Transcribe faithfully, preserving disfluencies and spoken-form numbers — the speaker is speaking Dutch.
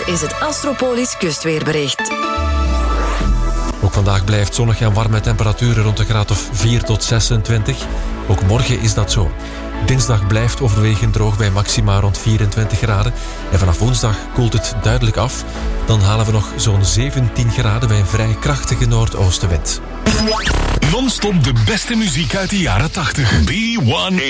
Dit is het Astropolis kustweerbericht. Ook vandaag blijft zonnig en warm met temperaturen rond de graad of vier tot zesentwintig. Ook morgen is dat zo. Dinsdag blijft overwegend droog bij maxima rond vierentwintig graden. En vanaf woensdag koelt het duidelijk af. Dan halen we nog zo'n zeventien graden bij een vrij krachtige noordoostenwind. Non-stop de beste muziek uit de jaren tachtig. B honderd